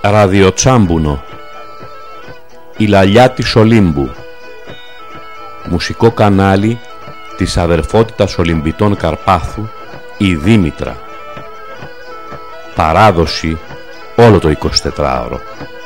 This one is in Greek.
Ραδιοτσάμπουνο, η λαλιά της Ολύμπου, μουσικό κανάλι της αδερφότητας Ολυμπιτών Καρπάθου, η Δήμητρα. Παράδοση όλο το 24ωρο.